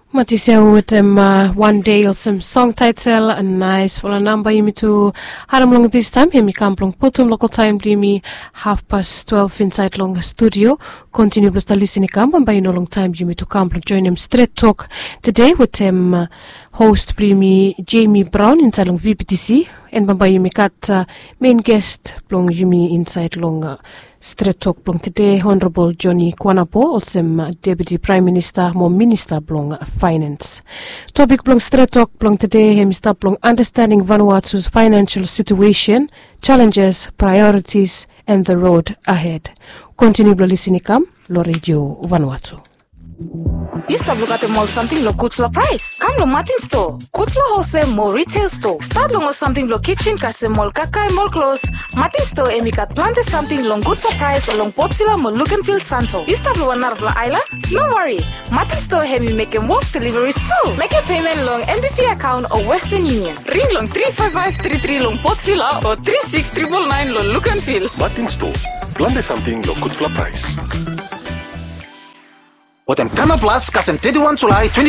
Matisia with them one day or some song title and nice for a number you me to haram long this time here me come long potom local time me 12:30 inside long studio continue plus listening come by no long time you me to come join him straight talk today with them host me Jamie Brown inside long VPTC and by you me cut main guest long you me inside long straight talk blong today Honorable Johnny Kwanapo also Deputy Prime Minister mo Minister blong Finance. Topic blong straight talk blong today he Mr. blong understanding Vanuatu's financial situation, challenges, priorities and the road ahead. Continue listening come lo radio Vanuatu. You stop look at the mall something lo good for price. Come lo Martin store. Good for wholesale more retail store. Start long or something lo kitchen kase mall kakai mall clothes. Martin store emikat planted something long good for price or long port filler mo look and feel santo. You stop lo one out of la island? No worry. Martin store hemi make them walk deliveries too. Make a payment long NBC account or Western Union. Ring long 35533 long port filler or 36999 lo look and feel. Martin store. Planted something lo good for price. Watem Canal Plus kasem 31 July 20